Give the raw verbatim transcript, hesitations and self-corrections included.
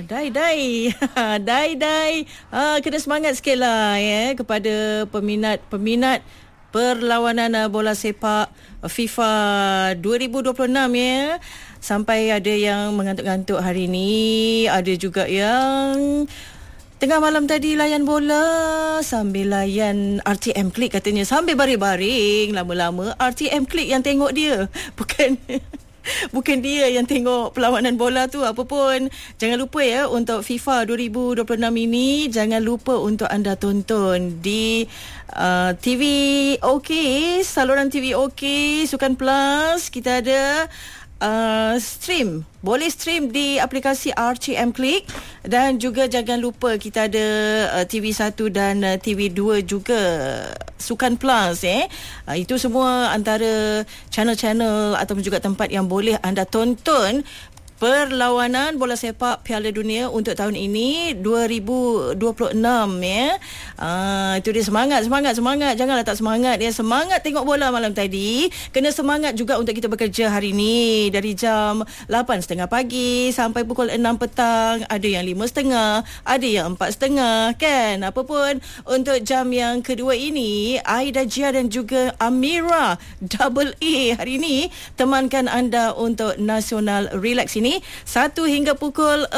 Dai Dai Dai Dai ah, kena semangat sikit lah ya, kepada peminat-peminat perlawanan uh, bola sepak FIFA dua ribu dua puluh enam ya. Sampai ada yang mengantuk-ngantuk hari ni, ada juga yang tengah malam tadi layan bola sambil layan R T M Click katanya, sambil baring-baring. Lama-lama R T M Click yang tengok dia, bukan bukan dia yang tengok perlawanan bola tu. Apa pun, jangan lupa ya, untuk FIFA dua ribu dua puluh enam ini, jangan lupa untuk anda tonton di uh, T V OK, saluran T V OK, Sukan Plus. Kita ada Uh, stream, boleh stream di aplikasi R T M Click. Dan juga jangan lupa kita ada uh, T V satu dan uh, T V dua juga, Sukan Plus eh. Uh, itu semua antara channel-channel ataupun juga tempat yang boleh anda tonton perlawanan bola sepak Piala Dunia untuk tahun ini dua ribu dua puluh enam ya. Ah, itu dia, semangat semangat semangat. Janganlah tak semangat ya. Semangat tengok bola malam tadi. Kena semangat juga untuk kita bekerja hari ni dari jam lapan tiga puluh pagi sampai pukul enam petang. Ada yang lima tiga puluh, ada yang empat tiga puluh kan. Apa pun, untuk jam yang kedua ini, Aida Jia dan juga Amira Double A hari ini temankan anda untuk Nasional Relax ini satu hingga pukul